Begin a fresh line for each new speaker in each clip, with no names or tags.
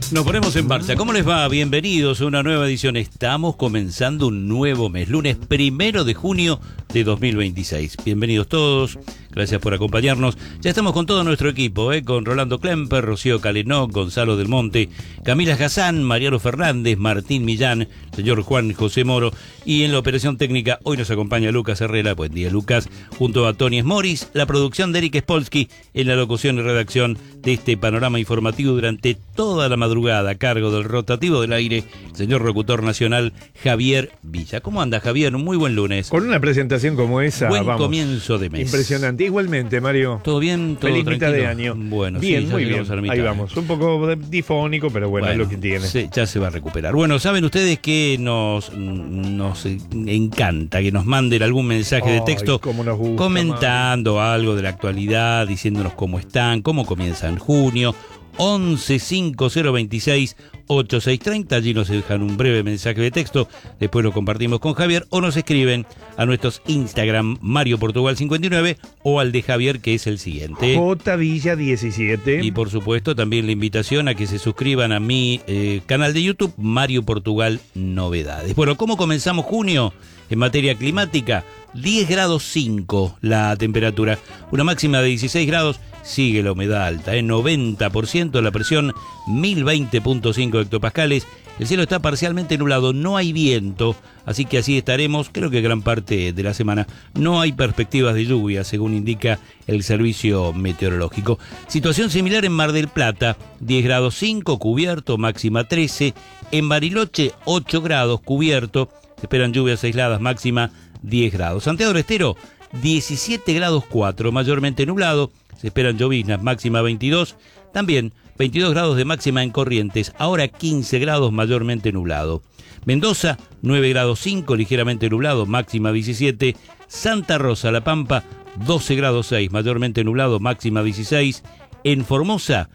Nos ponemos en marcha. ¿Cómo les va? Bienvenidos a una nueva edición. Estamos comenzando un nuevo mes, lunes 1 de junio de 2026. Bienvenidos todos. Gracias por acompañarnos. Ya estamos con todo nuestro equipo, con Rolando Klemper, Rocío Calenó, Gonzalo Del Monte, Camila Hassan, Mariano Fernández, Martín Millán, señor Juan José Moro. Y en la operación técnica hoy nos acompaña Lucas Herrera. Buen día, Lucas. Junto a Tony Smoris, la producción de Eric Spolsky en la locución y redacción de este panorama informativo durante toda la madrugada a cargo del rotativo del aire, el señor locutor nacional Javier Villa. ¿Cómo anda, Javier? Un muy buen lunes.
Con una presentación como esa,
buen comienzo de mes.
Impresionante. Igualmente, Mario.
¿Todo bien? ¿Todo
feliz
tranquilo?
mitad de año.
Bueno,
bien,
sí,
muy bien. Ahí vamos. Un poco difónico, pero bueno, es lo que tiene.
Sí, ya se va a recuperar. Bueno, saben ustedes que nos encanta que nos manden algún mensaje de texto comentando algo de la actualidad, diciéndonos cómo están, cómo comienzan junio. 11 5026 8630, allí nos dejan un breve mensaje de texto, después lo compartimos con Javier, o nos escriben a nuestros Instagram Mario Portugal 59 o al de Javier, que es el siguiente,
J Villa 17.
Y por supuesto también la invitación a que se suscriban a mi canal de YouTube Mario Portugal Novedades. Bueno, ¿cómo comenzamos junio? En materia climática, 10 grados 5 la temperatura, una máxima de 16 grados, sigue la humedad alta, 90%, la presión 1020.5 hectopascales, el cielo está parcialmente nublado, no hay viento, así que así estaremos, creo que gran parte de la semana. No hay perspectivas de lluvia, según indica el servicio meteorológico. Situación similar en Mar del Plata, 10 grados 5, cubierto, máxima 13, en Bariloche 8 grados, cubierto, se esperan lluvias aisladas, máxima 10 grados. Santiago del Estero, 17 grados 4, mayormente nublado, se esperan lloviznas, máxima 22, también 22 grados de máxima en Corrientes, ahora 15 grados, mayormente nublado. Mendoza, 9 grados 5, ligeramente nublado, máxima 17, Santa Rosa, La Pampa, 12 grados 6, mayormente nublado, máxima 16, en Formosa,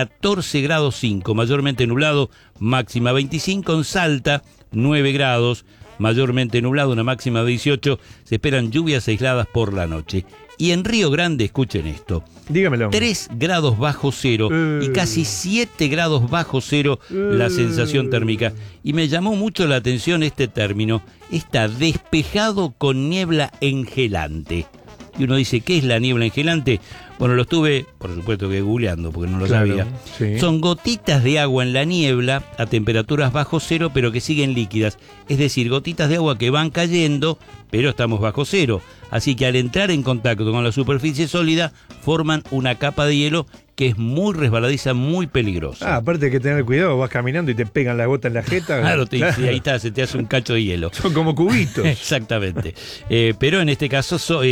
14 grados 5, mayormente nublado, máxima 25, en Salta, 9 grados, mayormente nublado, una máxima de 18, se esperan lluvias aisladas por la noche. Y en Río Grande, escuchen esto,
dígamelo.
3 grados bajo cero y casi 7 grados bajo cero la sensación térmica. Y me llamó mucho la atención este término, está despejado con niebla engelante. Y uno dice, ¿qué es la niebla engelante? Bueno, lo estuve, por supuesto que googleando, porque no lo sabía. Sí. Son gotitas de agua en la niebla a temperaturas bajo cero, pero que siguen líquidas. Es decir, gotitas de agua que van cayendo, pero estamos bajo cero. Así que al entrar en contacto con la superficie sólida, forman una capa de hielo que es muy resbaladiza, muy peligrosa.
Aparte hay que tener cuidado, vas caminando y te pegan la gota en la jeta.
Claro, sí, ahí está, se te hace un cacho de hielo.
Son como cubitos.
Exactamente. Pero en este caso son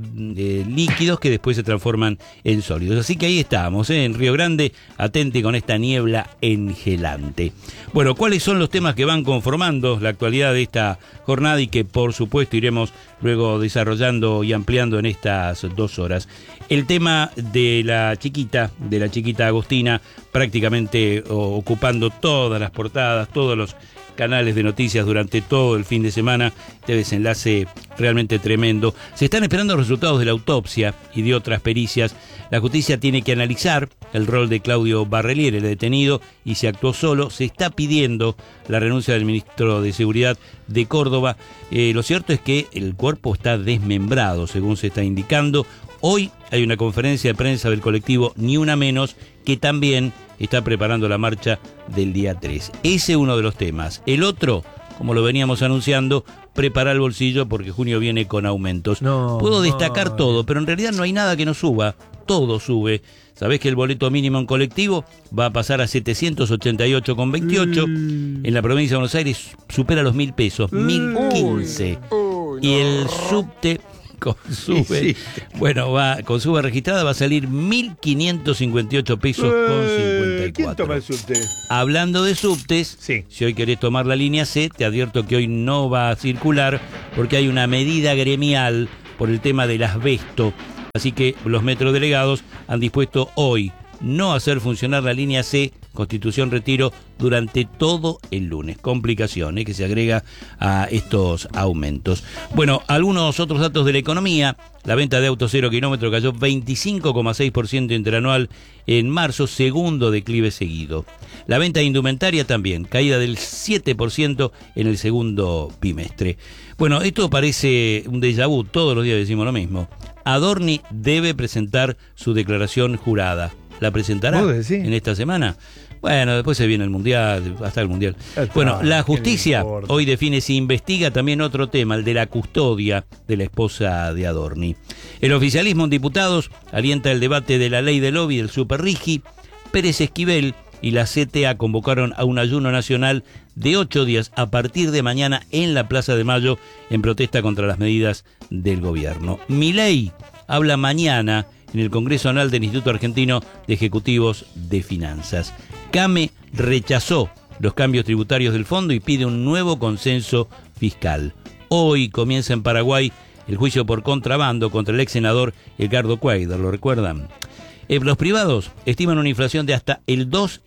líquidos que después se transforman en sólidos. Así que ahí estamos, en Río Grande, atente con esta niebla engelante. Bueno, ¿cuáles son los temas que van conformando la actualidad de esta jornada y que por supuesto iremos luego desarrollando y ampliando en estas 2 horas? El tema de la chiquita Agostina, prácticamente ocupando todas las portadas, todos los canales de noticias durante todo el fin de semana, este desenlace realmente tremendo. Se están esperando los resultados de la autopsia y de otras pericias. La justicia tiene que analizar el rol de Claudio Barrelier, el detenido, y si actuó solo. Se está pidiendo la renuncia del ministro de Seguridad de Córdoba. Lo cierto es que el cuerpo está desmembrado, según se está indicando. Hoy hay una conferencia de prensa del colectivo Ni Una Menos, que también está preparando la marcha del día 3. Ese es uno de los temas. El otro, como lo veníamos anunciando, prepara el bolsillo porque junio viene con aumentos. Puedo destacar todo, pero en realidad no hay nada que no suba. Todo sube. ¿Sabés que el boleto mínimo en colectivo va a pasar a 788,28? En la provincia de Buenos Aires supera los 1.000 pesos, 1.015. Y el subte con sube, bueno, con sube registrada va a salir 1.558 pesos con 54.
¿Quién toma el subte?
Hablando de subtes,
sí.
Si hoy querés tomar la línea C, te advierto que hoy no va a circular porque hay una medida gremial por el tema del asbesto. Así que los metrodelegados han dispuesto hoy no hacer funcionar la línea C, Constitución Retiro, durante todo el lunes. Complicación que se agrega a estos aumentos. Bueno, algunos otros datos de la economía. La venta de autos 0 kilómetro cayó 25,6% interanual en marzo, segundo declive seguido. La venta de indumentaria también, caída del 7% en el segundo bimestre. Bueno, esto parece un déjà vu, todos los días decimos lo mismo. Adorni debe presentar su declaración jurada. ¿La presentará en esta semana? Bueno, después se viene el Mundial, hasta el Mundial. Bueno, la justicia hoy define si investiga también otro tema, el de la custodia de la esposa de Adorni. El oficialismo en diputados alienta el debate de la ley del lobby del Superrigi. Pérez Esquivel y la CTA convocaron a un ayuno nacional de 8 días a partir de mañana en la Plaza de Mayo en protesta contra las medidas del gobierno. Milei habla mañana en el Congreso Anual del Instituto Argentino de Ejecutivos de Finanzas. CAME rechazó los cambios tributarios del fondo y pide un nuevo consenso fiscal. Hoy comienza en Paraguay el juicio por contrabando contra el ex senador Edgardo Cuadra, ¿lo recuerdan? Los privados estiman una inflación de hasta el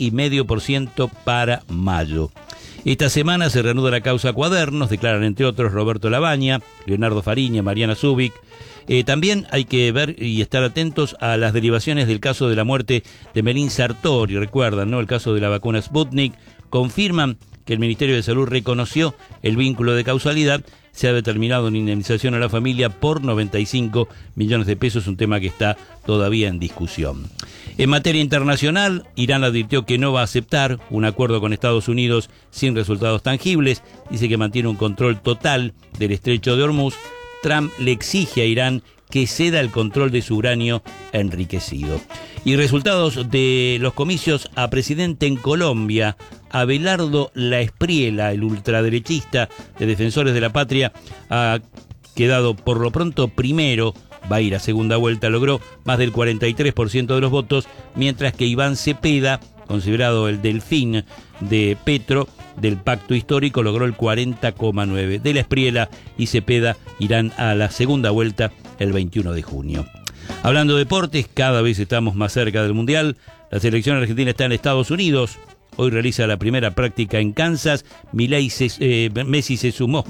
2,5% para mayo. Esta semana se reanuda la causa Cuadernos, declaran entre otros Roberto Labaña, Leonardo Fariña, Mariana Zubik. También hay que ver y estar atentos a las derivaciones del caso de la muerte de Melín Sartori, recuerdan, ¿no? El caso de la vacuna Sputnik. Confirman que el Ministerio de Salud reconoció el vínculo de causalidad. Se ha determinado una indemnización a la familia por 95 millones de pesos, un tema que está todavía en discusión. En materia internacional, Irán advirtió que no va a aceptar un acuerdo con Estados Unidos sin resultados tangibles. Dice que mantiene un control total del estrecho de Hormuz. Trump le exige a Irán que ceda el control de su uranio enriquecido. Y resultados de los comicios a presidente en Colombia. Abelardo La Espriella, el ultraderechista de Defensores de la Patria, ha quedado por lo pronto primero, va a ir a segunda vuelta, logró más del 43% de los votos, mientras que Iván Cepeda, considerado el delfín de Petro, del pacto histórico, logró el 40,9%. De La Espriella y Cepeda irán a la segunda vuelta el 21 de junio. Hablando de deportes, cada vez estamos más cerca del Mundial. La selección argentina está en Estados Unidos. Hoy realiza la primera práctica en Kansas. Messi se sumó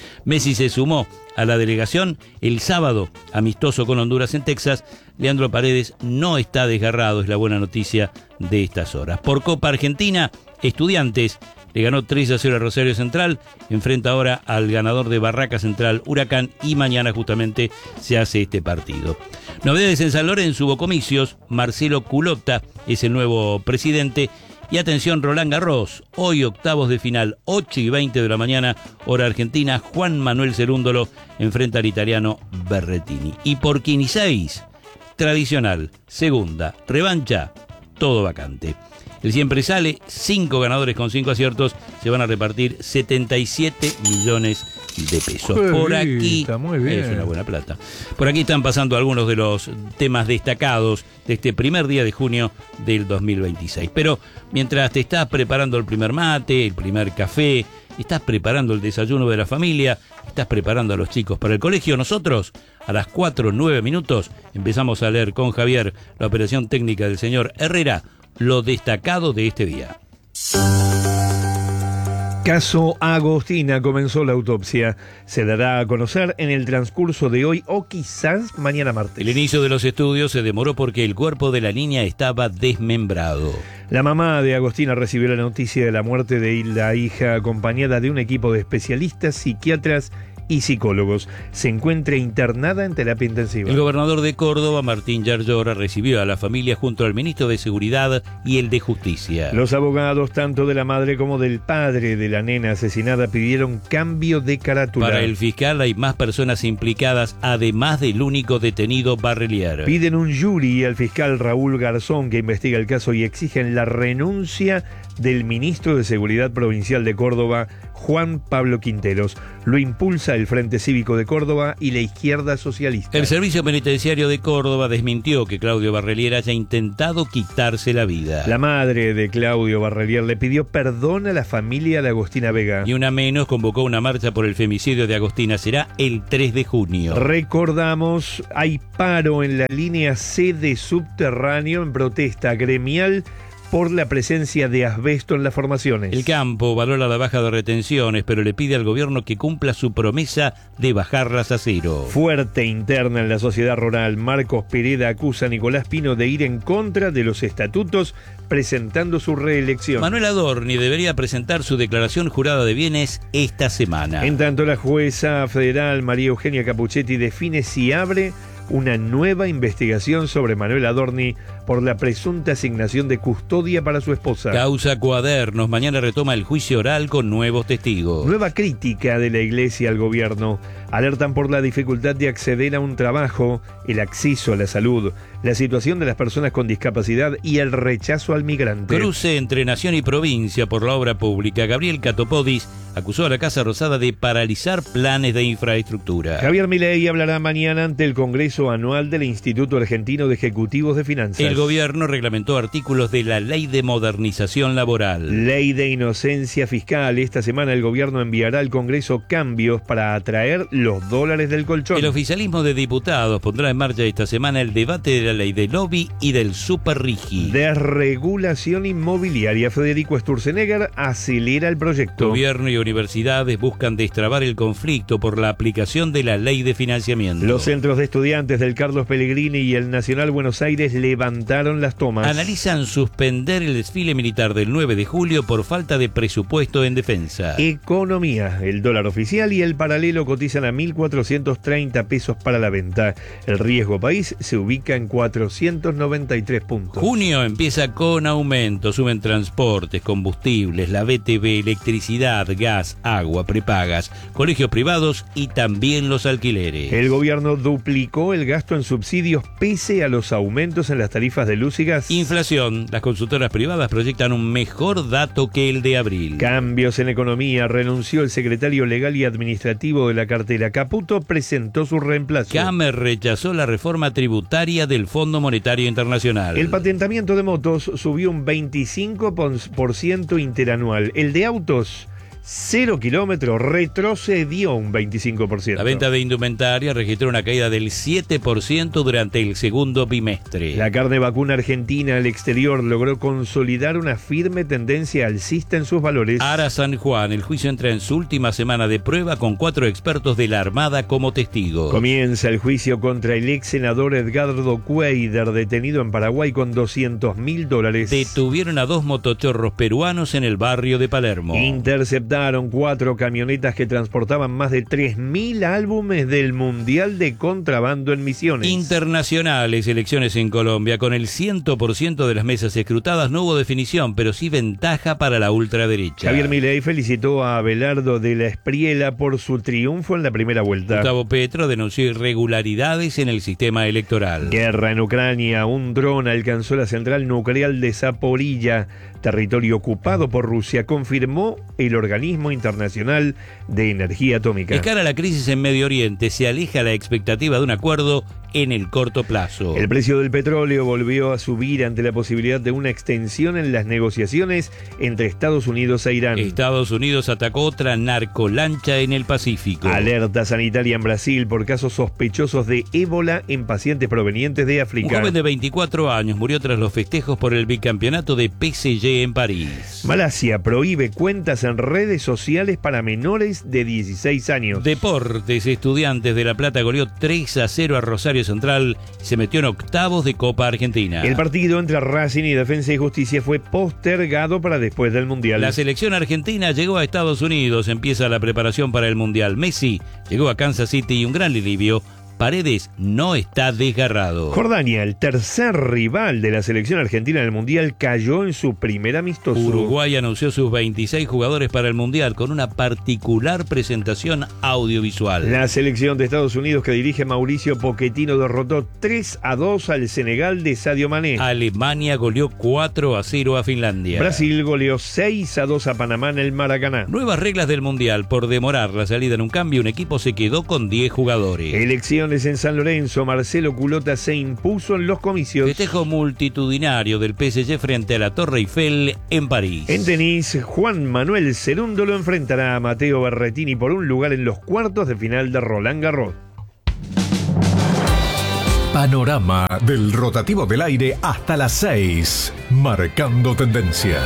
a la delegación. El sábado, amistoso con Honduras en Texas. Leandro Paredes no está desgarrado, es la buena noticia de estas horas. Por Copa Argentina, Estudiantes le ganó 3-0 a Rosario Central, enfrenta ahora al ganador de Barraca Central, Huracán, y mañana justamente se hace este partido. Novedades en San Lorenzo, hubo comicios, Marcelo Culota es el nuevo presidente. Y atención, Roland Garros, hoy octavos de final, 8:20 de la mañana, hora argentina, Juan Manuel Cerúndolo enfrenta al italiano Berrettini. Y por 15, tradicional, segunda, revancha, todo vacante. El siempre sale, 5 ganadores con 5 aciertos, se van a repartir 77 millones de pesos. Por aquí,
está muy bien.
Es una buena plata. Por aquí están pasando algunos de los temas destacados de este primer día de junio del 2026. Pero mientras te estás preparando el primer mate, el primer café, estás preparando el desayuno de la familia, estás preparando a los chicos para el colegio, nosotros a las 4:09 empezamos a leer con Javier la operación técnica del señor Herrera, lo destacado de este día.
Caso Agostina, comenzó la autopsia. Se dará a conocer en el transcurso de hoy o quizás mañana martes.
El inicio de los estudios se demoró porque el cuerpo de la niña estaba desmembrado.
La mamá de Agostina recibió la noticia de la muerte de la hija acompañada de un equipo de especialistas, psiquiatras y psicólogos. Se encuentra internada en terapia intensiva.
El gobernador de Córdoba, Martín Yarlora, recibió a la familia junto al ministro de Seguridad y el de Justicia.
Los abogados, tanto de la madre como del padre de la nena asesinada, pidieron cambio de carátula.
Para el fiscal hay más personas implicadas, además del único detenido Barrelier.
Piden un jury al fiscal Raúl Garzón que investiga el caso y exigen la renuncia del ministro de Seguridad Provincial de Córdoba, Juan Pablo Quinteros. Lo impulsa el Frente Cívico de Córdoba y la Izquierda Socialista.
El Servicio Penitenciario de Córdoba desmintió que Claudio Barrelier haya intentado quitarse la vida.
La madre de Claudio Barrelier le pidió perdón a la familia de Agostina Vega.
Y una menos convocó una marcha por el femicidio de Agostina. Será el 3 de junio.
Recordamos, hay paro en la línea C de subterráneo en protesta gremial por la presencia de asbesto en las formaciones.
El campo valora la baja de retenciones, pero le pide al gobierno que cumpla su promesa de bajarlas a cero.
Fuerte interna en la sociedad rural. Marcos Pereda acusa a Nicolás Pino de ir en contra de los estatutos presentando su reelección.
Manuel Adorni debería presentar su declaración jurada de bienes esta semana.
En tanto, la jueza federal María Eugenia Capuchetti define si abre una nueva investigación sobre Manuel Adorni por la presunta asignación de custodia para su esposa.
Causa Cuadernos. Mañana retoma el juicio oral con nuevos testigos.
Nueva crítica de la Iglesia al gobierno. Alertan por la dificultad de acceder a un trabajo, el acceso a la salud, la situación de las personas con discapacidad y el rechazo al migrante.
Cruce entre nación y provincia por la obra pública. Gabriel Catopodis acusó a la Casa Rosada de paralizar planes de infraestructura.
Javier Milei hablará mañana ante el Congreso Anual del Instituto Argentino de Ejecutivos de Finanzas.
El gobierno reglamentó artículos de la Ley de Modernización Laboral.
Ley de Inocencia Fiscal. Esta semana el gobierno enviará al Congreso cambios para atraer los dólares del colchón.
El oficialismo de diputados pondrá en marcha esta semana el debate de la ley de lobby y del superrigi.
Desregulación inmobiliaria. Federico Sturzenegger acelera el proyecto.
Gobierno y universidades buscan destrabar el conflicto por la aplicación de la ley de financiamiento.
Los centros de estudiantes del Carlos Pellegrini y el Nacional Buenos Aires levantaron las tomas.
Analizan suspender el desfile militar del 9 de julio por falta de presupuesto en defensa.
Economía. El dólar oficial y el paralelo cotizan a 1.430 pesos para la venta. El riesgo país se ubica en 493 puntos.
Junio empieza con aumento. Suben transportes, combustibles, la BTV, electricidad, gas, agua, prepagas, colegios privados y también los alquileres.
El gobierno duplicó el gasto en subsidios pese a los aumentos en las tarifas de luz y gas.
Inflación. Las consultoras privadas proyectan un mejor dato que el de abril.
Cambios en economía. Renunció el secretario legal y administrativo de la cartera. Caputo presentó su reemplazo.
Camer rechazó la reforma tributaria del Fondo Monetario Internacional.
El patentamiento de motos subió un 25% interanual. El de autos 0 kilómetros retrocedió un 25%.
La venta de indumentaria registró una caída del 7% durante el segundo bimestre.
La carne vacuna argentina al exterior logró consolidar una firme tendencia alcista en sus valores.
Ara San Juan, el juicio entra en su última semana de prueba con 4 expertos de la Armada como testigos.
Comienza el juicio contra el ex senador Edgardo Cuader, detenido en Paraguay con $200.000.
Detuvieron a 2 motochorros peruanos en el barrio de Palermo.
Interceptaron 4 camionetas que transportaban más de 3.000 álbumes del Mundial de Contrabando en Misiones.
Internacionales, elecciones en Colombia. Con el 100% de las mesas escrutadas no hubo definición, pero sí ventaja para la ultraderecha.
Javier Milei felicitó a Abelardo de la Espriella por su triunfo en la primera vuelta.
Gustavo Petro denunció irregularidades en el sistema electoral.
Guerra en Ucrania. Un dron alcanzó la central nuclear de Zaporilla, territorio ocupado por Rusia, confirmó el organismo internacional de energía atómica.
De cara a la crisis en Medio Oriente, se aleja la expectativa de un acuerdo en el corto plazo.
El precio del petróleo volvió a subir ante la posibilidad de una extensión en las negociaciones entre Estados Unidos e Irán.
Estados Unidos atacó otra narcolancha en el Pacífico.
Alerta sanitaria en Brasil por casos sospechosos de ébola en pacientes provenientes de África.
Un joven de 24 años murió tras los festejos por el bicampeonato de PSG en París.
Malasia prohíbe cuentas en redes sociales para menores de 16 años.
Deportes. Estudiantes de La Plata goleó 3-0 a Rosario Central y se metió en octavos de Copa Argentina.
El partido entre Racing y Defensa y Justicia fue postergado para después del Mundial.
La selección argentina llegó a Estados Unidos. Empieza la preparación para el Mundial. Messi llegó a Kansas City y un gran alivio Paredes no está desgarrado.
Jordania, el tercer rival de la selección argentina en el Mundial, cayó en su primer amistoso.
Uruguay anunció sus 26 jugadores para el Mundial con una particular presentación audiovisual.
La selección de Estados Unidos que dirige Mauricio Pochettino derrotó 3-2 al Senegal de Sadio Mané.
Alemania goleó 4-0 a Finlandia.
Brasil goleó 6-2 a Panamá en el Maracaná.
Nuevas reglas del Mundial. Por demorar la salida en un cambio, un equipo se quedó con 10 jugadores.
Elecciones en San Lorenzo. Marcelo Culota se impuso en los comicios.
Festejo multitudinario del PSG frente a la Torre Eiffel en París.
En tenis, Juan Manuel Cerúndolo enfrentará a Matteo Berrettini por un lugar en los cuartos de final de Roland Garros.
Panorama del rotativo del aire hasta las 6, marcando tendencia.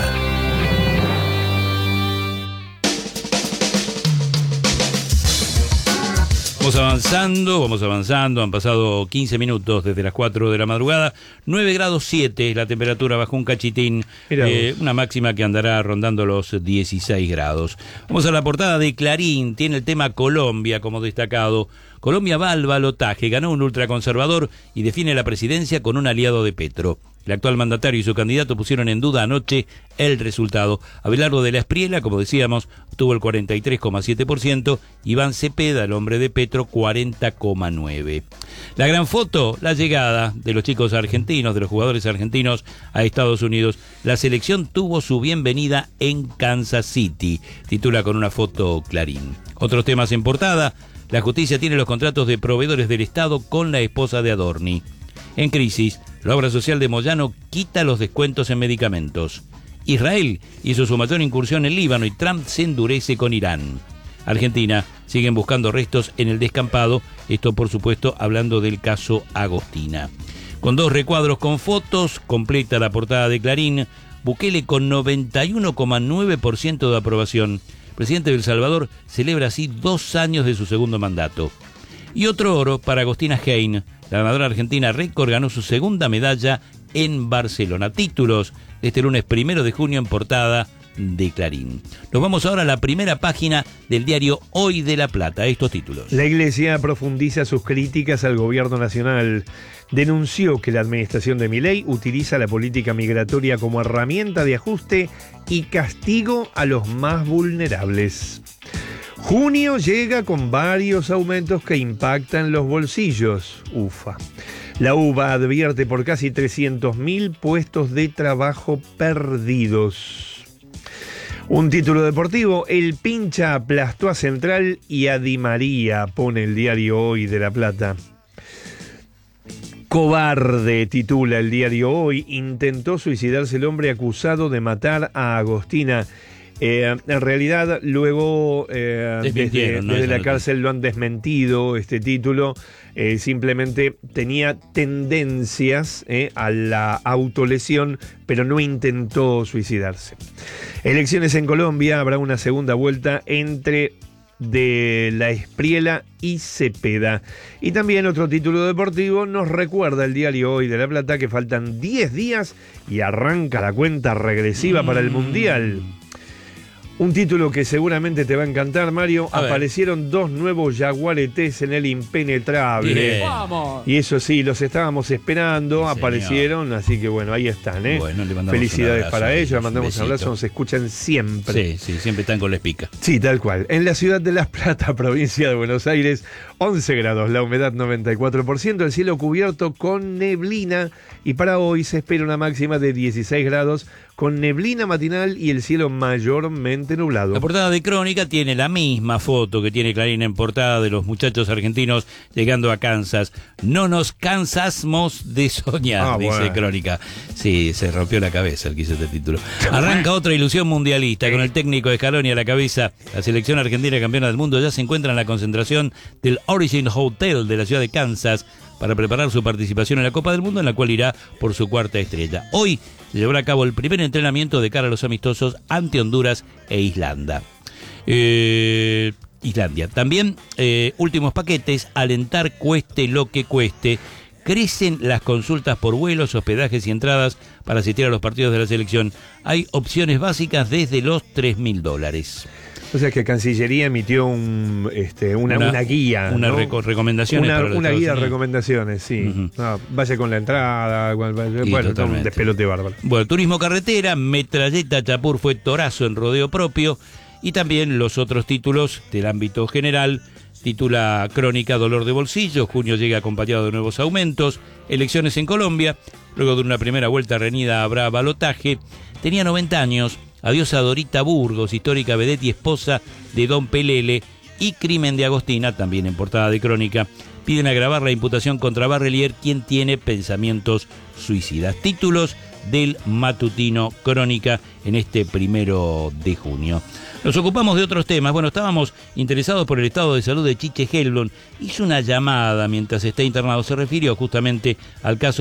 Vamos avanzando, han pasado 15 minutos desde las 4 de la madrugada, 9 grados 7 la temperatura, bajó un cachitín, una máxima que andará rondando los 16 grados. Vamos a la portada de Clarín, tiene el tema Colombia como destacado. Colombia va al balotaje, ganó un ultraconservador y define la presidencia con un aliado de Petro. El actual mandatario y su candidato pusieron en duda anoche el resultado. Abelardo de la Espriella, como decíamos, obtuvo el 43,7%. Iván Cepeda, el hombre de Petro, 40,9%. La gran foto, la llegada de los chicos argentinos, de los jugadores argentinos a Estados Unidos. La selección tuvo su bienvenida en Kansas City, titula con una foto Clarín. Otros temas en portada. La justicia tiene los contratos de proveedores del Estado con la esposa de Adorni. En crisis, la obra social de Moyano quita los descuentos en medicamentos. Israel hizo su mayor incursión en Líbano y Trump se endurece con Irán. Argentina siguen buscando restos en el descampado, esto por supuesto hablando del caso Agostina. Con 2 recuadros con fotos, completa la portada de Clarín, Bukele con 91,9% de aprobación. El presidente de El Salvador celebra así 2 años de su segundo mandato. Y otro oro para Agostina Hein. La ganadora argentina récord ganó su segunda medalla en Barcelona. Títulos de este lunes 1 de junio en portada de Clarín. Nos vamos ahora a la primera página del diario Hoy de La Plata. Estos títulos.
La Iglesia profundiza sus críticas al gobierno nacional. Denunció que la administración de Milei utiliza la política migratoria como herramienta de ajuste y castigo a los más vulnerables. Junio llega con varios aumentos que impactan los bolsillos. Ufa. La UBA advierte por casi 300.000 puestos de trabajo perdidos. Un título deportivo, el Pincha aplastó a Central y a Di María, pone el diario Hoy de La Plata. Cobarde, titula el diario Hoy, intentó suicidarse el hombre acusado de matar a Agostina. En realidad, luego desde la cárcel lo han desmentido este título. Simplemente tenía tendencias a la autolesión, pero no intentó suicidarse. Elecciones en Colombia, habrá una segunda vuelta entre de la Espriella y Cepeda. Y también otro título deportivo nos recuerda el diario Hoy de La Plata que faltan 10 días y arranca la cuenta regresiva para el Mundial. Un título que seguramente te va a encantar, Mario. Aparecieron 2 nuevos Jaguar ETs en el Impenetrable.
Bien.
¡Vamos!
Y eso sí, los estábamos esperando,
Señor.
Aparecieron, así que bueno, ahí están, ¿eh?
Bueno, le mandamos
felicidades
un abrazo,
para ellos, le mandamos
besito.
un abrazo, nos escuchan siempre.
Sí, siempre están con la espica.
Sí, tal cual. En la ciudad de La Plata, provincia de Buenos Aires, 11 grados, la humedad 94%, el cielo cubierto con neblina y para hoy se espera una máxima de 16 grados con neblina matinal y el cielo mayormente nublado.
La portada de Crónica tiene la misma foto que tiene Clarín en portada de los muchachos argentinos llegando a Kansas. No nos cansamos de soñar, dice
bueno.
Crónica. Sí, se rompió la cabeza el que hizo este título. Arranca otra ilusión mundialista con el técnico de Scaloni a la cabeza. La selección argentina campeona del mundo ya se encuentra en la concentración del Origin Hotel de la ciudad de Kansas para preparar su participación en la Copa del Mundo, en la cual irá por su 4ª estrella. Hoy se llevará a cabo el primer entrenamiento de cara a los amistosos ante Honduras e Islandia. También, últimos paquetes, alentar cueste lo que cueste. Crecen las consultas por vuelos, hospedajes y entradas para asistir a los partidos de la selección. Hay opciones básicas desde los $3.000.
O sea que Cancillería emitió una guía.
Una recomendación.
Una guía de recomendaciones, sí. Vaya con la entrada, un despelote bárbaro.
Bueno, turismo carretera, Metralleta Chapur fue torazo en rodeo propio, y también los otros títulos del ámbito general. Titula Crónica Dolor de Bolsillo, junio llega acompañado de nuevos aumentos, elecciones en Colombia, luego de una primera vuelta reñida habrá balotaje, tenía 90 años, adiós a Dorita Burgos, histórica vedette y esposa de Don Pelele, y crimen de Agostina, también en portada de Crónica, piden agravar la imputación contra Barrelier, quien tiene pensamientos suicidas. Títulos del matutino Crónica en este 1 de junio. Nos ocupamos de otros temas. Bueno, estábamos interesados por el estado de salud de Chiche Helblom. Hizo una llamada mientras está internado. Se refirió justamente al caso